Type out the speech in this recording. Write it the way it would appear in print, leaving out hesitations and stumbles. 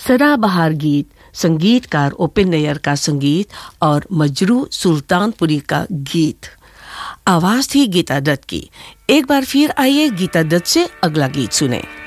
सदाबहार गीत, संगीतकार ओपन नैयर का संगीत और मजरू सुल्तानपुरी का गीत। आवाज थी गीता दत्त की। एक बार फिर आइए गीता दत्त से अगला गीत सुने।